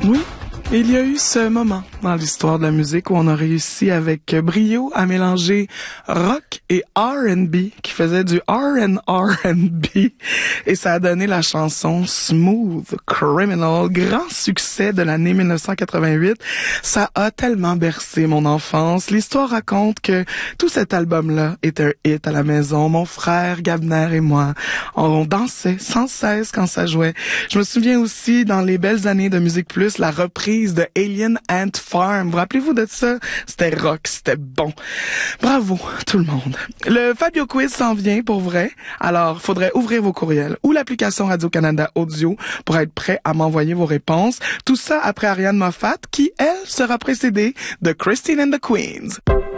Oui, il y a eu ce moment dans l'histoire de la musique où on a réussi avec brio à mélanger rock et R&B, qui faisait du R&B, et ça a donné la chanson Smooth Criminal, grand succès de l'année 1988. Ça a tellement bercé mon enfance. L'histoire raconte que tout cet album-là est un hit à la maison. Mon frère Gabner et moi, on dansait sans cesse quand ça jouait. Je me souviens aussi, dans les belles années de Musique Plus, la reprise de Alien Ant Farm. Vous rappelez-vous de ça? C'était rock, c'était bon. Bravo, tout le monde. Le Fabio Quiz s'en vient pour vrai. Alors, faudrait ouvrir vos courriels ou l'application Radio-Canada Audio pour être prêt à m'envoyer vos réponses. Tout ça après Ariane Moffat, qui, elle, sera précédée de Christine and the Queens.